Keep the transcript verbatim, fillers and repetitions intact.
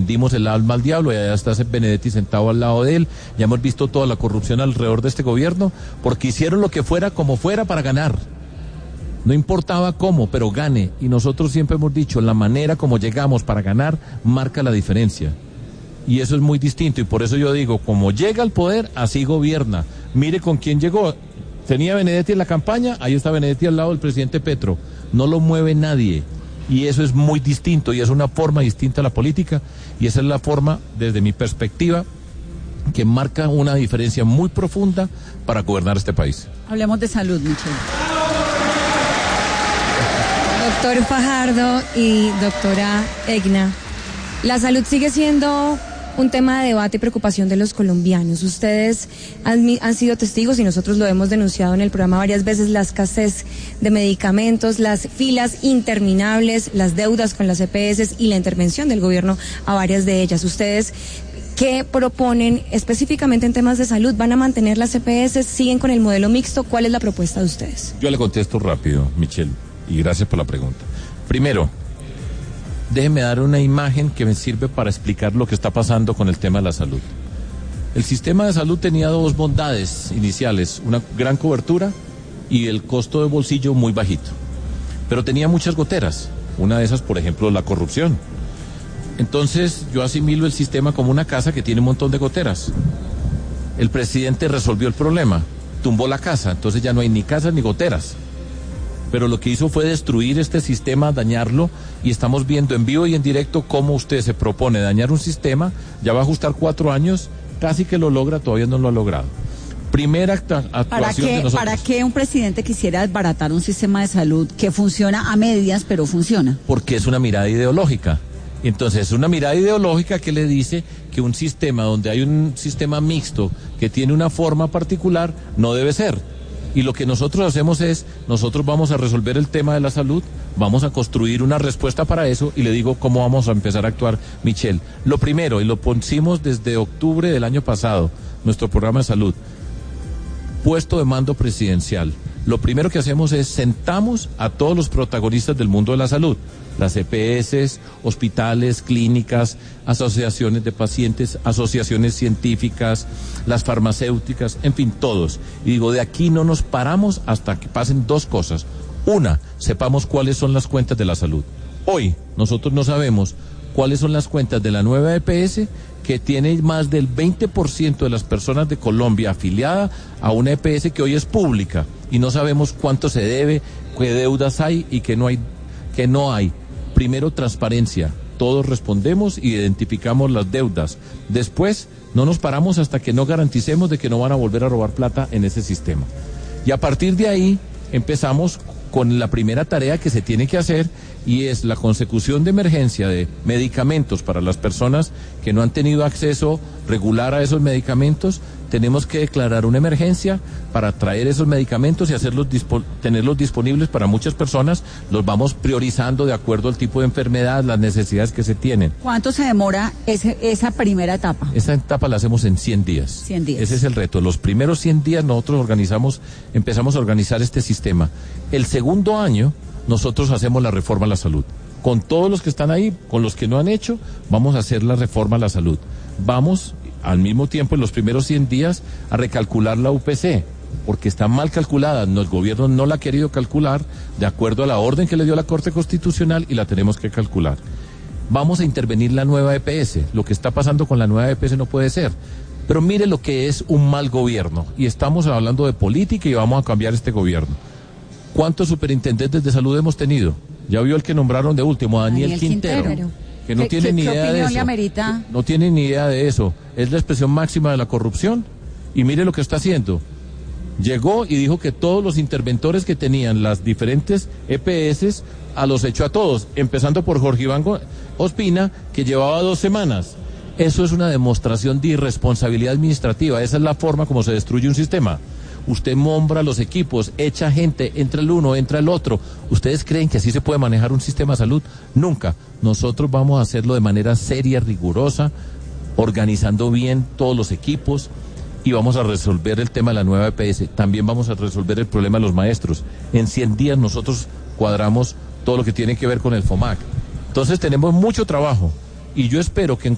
vendimos el alma al diablo y allá está Benedetti sentado al lado de él. Ya hemos visto toda la corrupción alrededor de este gobierno, porque hicieron lo que fuera como fuera para ganar. No importaba cómo, pero gane. Y nosotros siempre hemos dicho, la manera como llegamos para ganar marca la diferencia. Y eso es muy distinto, y por eso yo digo, como llega al poder, así gobierna. Mire con quién llegó. Tenía Benedetti en la campaña, ahí está Benedetti al lado del presidente Petro. No lo mueve nadie. Y eso es muy distinto, y es una forma distinta a la política, y esa es la forma, desde mi perspectiva, que marca una diferencia muy profunda para gobernar este país. Hablemos de salud, Michelle. Doctor Fajardo y doctora Egna, la salud sigue siendo un tema de debate y preocupación de los colombianos. Ustedes han, han sido testigos, y nosotros lo hemos denunciado en el programa varias veces, la escasez de medicamentos, las filas interminables, las deudas con las E P S y la intervención del gobierno a varias de ellas. Ustedes, ¿qué proponen específicamente en temas de salud? ¿Van a mantener las E P S? ¿Siguen con el modelo mixto? ¿Cuál es la propuesta de ustedes? Yo le contesto rápido, Michelle, y gracias por la pregunta. Primero, déjeme dar una imagen que me sirve para explicar lo que está pasando con el tema de la salud. El sistema de salud tenía dos bondades iniciales, una gran cobertura y el costo de bolsillo muy bajito. Pero tenía muchas goteras, una de esas, por ejemplo, la corrupción. Entonces yo asimilo el sistema como una casa que tiene un montón de goteras. El presidente resolvió el problema, tumbó la casa, entonces ya no hay ni casas ni goteras. Pero lo que hizo fue destruir este sistema, dañarlo, y estamos viendo en vivo y en directo cómo usted se propone dañar un sistema, ya va a ajustar cuatro años, casi que lo logra, todavía no lo ha logrado. Primera actuación ¿Para qué, de nosotros. ¿Para qué un presidente quisiera desbaratar un sistema de salud que funciona a medias, pero funciona? Porque es una mirada ideológica. Entonces, es una mirada ideológica que le dice que un sistema donde hay un sistema mixto que tiene una forma particular no debe ser. Y lo que nosotros hacemos es, nosotros vamos a resolver el tema de la salud, vamos a construir una respuesta para eso, y le digo cómo vamos a empezar a actuar, Michelle. Lo primero, y lo pusimos desde octubre del año pasado, nuestro programa de salud, puesto de mando presidencial. Lo primero que hacemos es sentamos a todos los protagonistas del mundo de la salud, las E P S, hospitales, clínicas, asociaciones de pacientes, asociaciones científicas, las farmacéuticas, en fin, todos. Y digo, de aquí no nos paramos hasta que pasen dos cosas. Una, sepamos cuáles son las cuentas de la salud. Hoy nosotros no sabemos cuáles son las cuentas de la nueva E P S, que tiene más del veinte por ciento de las personas de Colombia afiliada a una E P S que hoy es pública, y no sabemos cuánto se debe, qué deudas hay y qué no hay, qué no hay. Primero, transparencia. Todos respondemos y identificamos las deudas. Después, no nos paramos hasta que no garanticemos de que no van a volver a robar plata en ese sistema. Y a partir de ahí, empezamos con la primera tarea que se tiene que hacer, y es la consecución de emergencia de medicamentos para las personas que no han tenido acceso regular a esos medicamentos. Tenemos que declarar una emergencia para traer esos medicamentos y hacerlos dispo- tenerlos disponibles para muchas personas. Los vamos priorizando de acuerdo al tipo de enfermedad, las necesidades que se tienen. ¿Cuánto se demora ese, esa primera etapa? Esa etapa la hacemos en cien días. cien días. Ese es el reto. Los primeros cien días nosotros organizamos, empezamos a organizar este sistema. El segundo año nosotros hacemos la reforma a la salud. Con todos los que están ahí, con los que no han hecho, vamos a hacer la reforma a la salud. Vamos al mismo tiempo en los primeros cien días a recalcular la U P C, porque está mal calculada. No, el gobierno no la ha querido calcular de acuerdo a la orden que le dio la Corte Constitucional, y la tenemos que calcular. Vamos a intervenir la nueva E P S. Lo que está pasando con la nueva E P S no puede ser. Pero mire lo que es un mal gobierno, y estamos hablando de política y vamos a cambiar este gobierno. ¿Cuántos superintendentes de salud hemos tenido? Ya vio el que nombraron de último, Daniel, Daniel Quintero. Quintero. Que no tiene ni idea de eso. Amerita? No tiene ni idea de eso. Es la expresión máxima de la corrupción. Y mire lo que está haciendo. Llegó y dijo que todos los interventores que tenían las diferentes E P S a los echó a todos, empezando por Jorge Iván Ospina, que llevaba dos semanas. Eso es una demostración de irresponsabilidad administrativa. Esa es la forma como se destruye un sistema. Usted nombra los equipos, echa gente, entra el uno, entra el otro. ¿Ustedes creen que así se puede manejar un sistema de salud? Nunca. Nosotros vamos a hacerlo de manera seria, rigurosa, organizando bien todos los equipos, y vamos a resolver el tema de la nueva E P S. También vamos a resolver el problema de los maestros. En cien días nosotros cuadramos todo lo que tiene que ver con el FOMAC. Entonces tenemos mucho trabajo, y yo espero que en